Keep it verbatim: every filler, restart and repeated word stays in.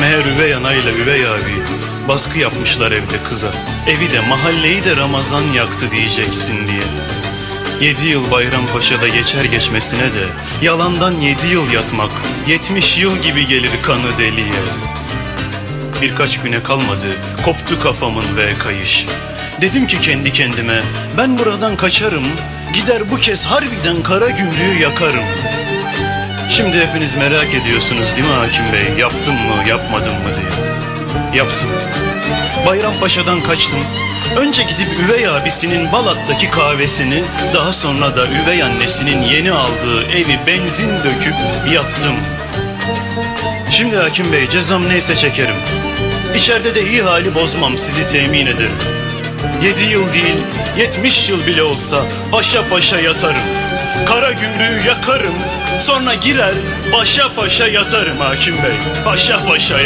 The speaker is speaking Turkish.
Meğer üvey anayla üvey abi baskı yapmışlar evde kıza. Evi de mahalleyi de Ramazan yaktı diyeceksin diye. Yedi yıl Bayrampaşa'da geçer geçmesine de yalandan yedi yıl yatmak yetmiş yıl gibi gelir kanı deliye. Birkaç güne kalmadı koptu kafamın ve kayış. Dedim ki kendi kendime ben buradan kaçarım, gider bu kez harbiden kara gümrüğü yakarım. Şimdi hepiniz merak ediyorsunuz değil mi Hakim Bey, yaptım mı yapmadım mı diye. Yaptım. Bayrampaşa'dan kaçtım. Önce gidip üvey abisinin Balat'taki kahvesini, daha sonra da üvey annesinin yeni aldığı evi benzin döküp yaktım. Şimdi Hakim Bey cezam neyse çekerim. İçeride de iyi hali bozmam, sizi temin ederim. Yedi yıl değil, yetmiş yıl bile olsa paşa paşa yatarım. Kara gümrüğü yakarım, sonra girer paşa paşa yatarım Hakim Bey. Paşa paşa yatarım.